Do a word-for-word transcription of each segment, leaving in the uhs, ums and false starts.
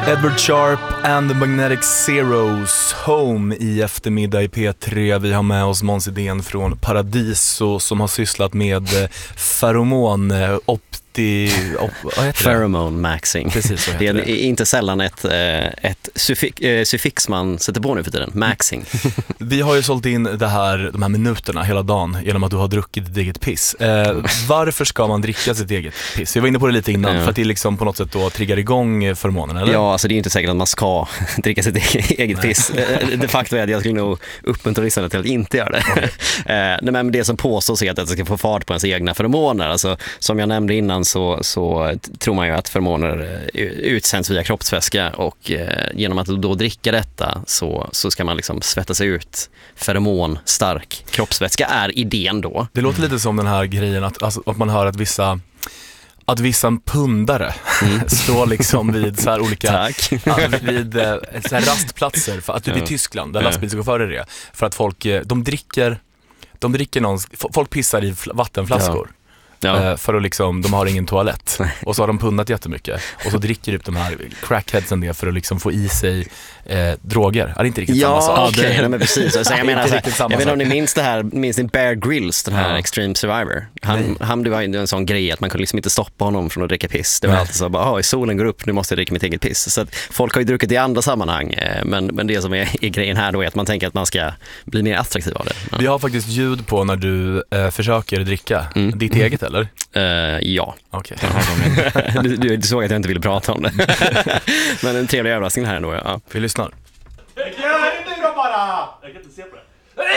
Edward Sharp and the Magnetic Zeros, Home i eftermiddag i P tre. Vi har med oss Måns Idén från Paradiso som har sysslat med feromon opti, op, vad heter det? Pheromone maxing. Precis, så heter det är det. inte sällan ett, ett suffix, suffix man sätter på nu för tiden, maxing. Vi har ju sålt in det här, de här minuterna hela dagen genom att du har druckit ditt eget piss. Eh, varför ska man dricka sitt eget piss? Jag var inne på det lite innan, ja. För att det liksom på något sätt då triggar igång förmånen, eller? Ja, alltså det är inte säkert att man ska dricka sitt eget Nej. piss. Det faktum är att jag skulle nog uppmuntra lyssnarna till att inte göra det. Okay. Nej, men det som påstås är att det ska få fart på ens egna förmåner. Alltså, som jag nämnde innan så, så tror man ju att förmåner utsänds via kroppsväska och eh, genom att då dricka detta så, så ska man liksom svettas sig ut feromon stark kroppsväska är idén då. Det låter lite som den här grejen att, alltså, att man hör att vissa att vissa pundare mm. står liksom vid så här olika ja, vid så här rastplatser för att du ja. I Tyskland där lastbilschaufförer är för att folk de dricker de dricker någon, folk pissar i vattenflaskor. Ja. Ja. För att liksom, de har ingen toalett. Och så har de pundat jättemycket. Och så dricker upp de här crackheadsen det för att liksom få i sig eh, droger. Ja, det är inte riktigt ja, samma sak. Okay. Ja, men precis. Alltså, jag menar, alltså, jag vet inte om ni minns det här, minns ni Bear Grylls, den här ja. Extreme Survivor. Han, han, det var ju en sån grej att man kunde liksom inte stoppa honom från att dricka piss. Det var Nej. Alltid så, bara, solen går upp, nu måste jag dricka mitt eget piss. Så att folk har ju druckit i andra sammanhang. Men, men det som är, är grejen här då är att man tänker att man ska bli mer attraktiv av det. Ja. Vi har faktiskt ljud på när du eh, försöker dricka. Mm. Ditt eget, eller? Uh, ja. Okay. du, du, du såg att jag inte ville prata om det. Men en trevlig överraskning här ändå. Ja. Vi lyssnar. Gör det nu då bara! Jag kan inte se på det.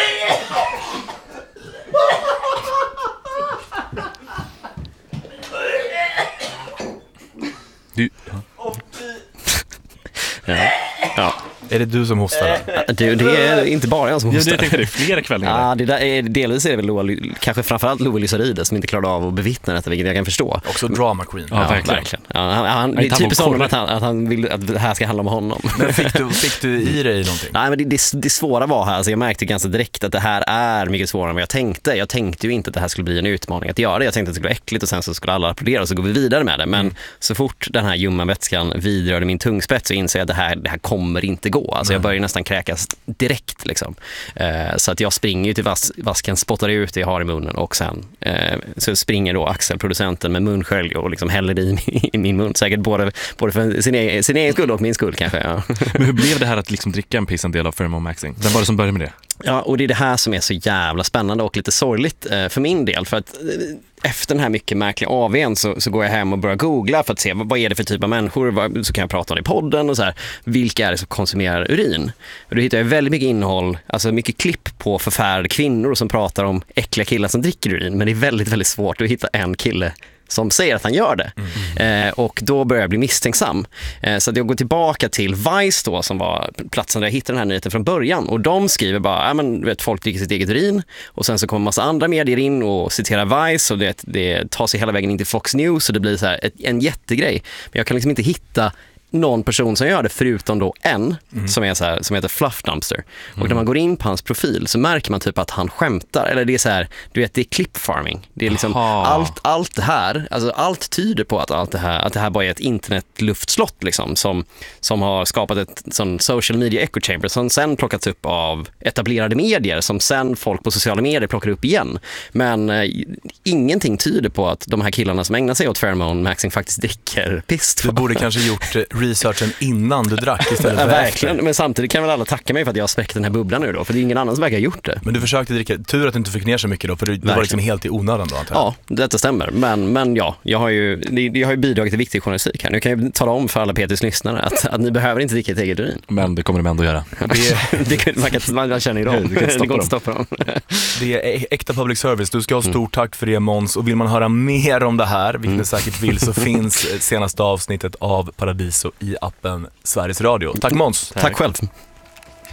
Du... Ja. Ja. Är det du som hostar? Det, det är inte bara jag som hostar. Ja, det, det är flera kvällar. Ja, det där är, delvis är det väl Loa, kanske framförallt Loa Lysaride som inte klarade av att bevittna detta, vilket jag kan förstå. Också drama queen. Ja, ja verkligen. verkligen. Ja, han, han, det är typiskt honom att han, att han vill att det här ska handla om honom. Men fick du, fick du i dig någonting? Nej, men det, det, det svåra var här, alltså jag märkte ganska direkt att det här är mycket svårare än vad jag tänkte. Jag tänkte ju inte att det här skulle bli en utmaning att göra det. Jag tänkte att det skulle vara äckligt och sen så skulle alla applådera och så går vi vidare med det. Men mm. så fort den här ljumma vätskan vidrörde min tungspets så inser jag att det här, det här kommer inte gå. Alltså jag börjar nästan kräkas direkt liksom. Eh, så att jag springer ju till vas- vasken, spottar ut det jag har i munnen och sen eh, så springer då Axel, producenten, med munskölj och liksom häller i, i min mun. Säkert både, både för sin egen, sin egen skull och min skull kanske. Ja. Men hur blev det här att liksom dricka en piss en del av pheromone maxing? Den var det som började med det? Ja, och det är det här som är så jävla spännande och lite sorgligt eh, för min del. För att eh, efter den här mycket märkliga A V:n så, så går jag hem och börjar googla för att se vad, vad är det för typ av människor. Vad, så kan jag prata om det i podden och så här. Vilka är det som konsumerar urin? Och då hittar jag väldigt mycket innehåll, alltså mycket klipp på förfärade kvinnor som pratar om äckliga killar som dricker urin. Men det är väldigt, väldigt svårt att hitta en kille som säger att han gör det. Mm. Eh, och då börjar jag bli misstänksam. Eh, så att jag går tillbaka till Vice då, som var platsen där jag hittade den här nyheten från början. Och de skriver bara, ja men vet, folk dricker sitt eget urin. Och sen så kommer en massa andra medier in och citerar Vice. Och det, det tar sig hela vägen in till Fox News. Och det blir så här ett, en jättegrej. Men jag kan liksom inte hitta någon person som gör det förutom då en mm. som är så här, som heter Fluff Dumpster. Mm. Och när man går in på hans profil så märker man typ att han skämtar, eller det är så här, du vet, det är clip farming. Det är liksom allt allt det här, alltså allt tyder på att allt det här att det här bara är ett internetluftslott liksom som som har skapat ett sån social media echo chamber som sen plockats upp av etablerade medier som sen folk på sociala medier plockar upp igen. Men eh, ingenting tyder på att de här killarna som ägnar sig åt pheromone maxing faktiskt dricker piss. Du borde kanske gjort researchen innan du drack istället för ja, verkligen, efter. Men samtidigt kan väl alla tacka mig för att jag har spräckt den här bubblan nu då, för det är ingen annan som verkar ha gjort det. Men du försökte dricka, tur att du inte fick ner så mycket då, för det verkligen. Var liksom helt i onödan då, antar jag. Ja, detta stämmer, men, men ja, jag har ju jag har ju bidragit till viktig journalistik här. Nu kan jag tala om för alla P T:s lyssnare att, att ni behöver inte dricka ett eget urin. Men det kommer de ändå göra. Det, det, man, kan, man känner ju dem, det går inte att stoppa dem. Det är äkta public service, du ska ha stort mm. tack för det, Måns, och vill man höra mer om det här, vilket mm. ni säkert vill, så finns senaste avsnittet av Paradiso i appen Sveriges Radio. Tack Måns. Tack, tack själv.